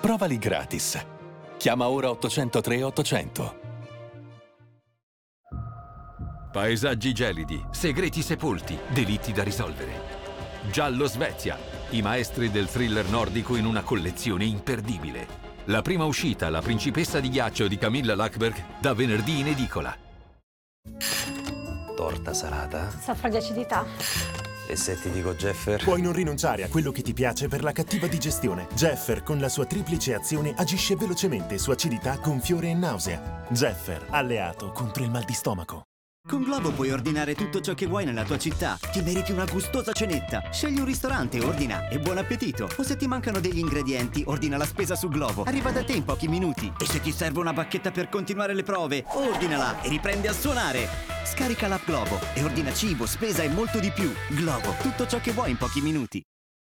Provali gratis. Chiama ora 803 800. Paesaggi gelidi, segreti sepolti, delitti da risolvere. Giallo Svezia, i maestri del thriller nordico in una collezione imperdibile. La prima uscita, La principessa di ghiaccio di Camilla Lackberg, da venerdì in edicola. Torta salata? Soffro di acidità. E se ti dico Jeffer? Puoi non rinunciare a quello che ti piace per la cattiva digestione. Jeffer, con la sua triplice azione, agisce velocemente su acidità, gonfiore e nausea. Jeffer, alleato contro il mal di stomaco. Con Glovo puoi ordinare tutto ciò che vuoi nella tua città. Ti meriti una gustosa cenetta. Scegli un ristorante, ordina e buon appetito. O se ti mancano degli ingredienti, ordina la spesa su Glovo. Arriva da te in pochi minuti. E se ti serve una bacchetta per continuare le prove, ordinala e riprendi a suonare. Scarica l'app Glovo e ordina cibo, spesa e molto di più. Glovo, tutto ciò che vuoi in pochi minuti.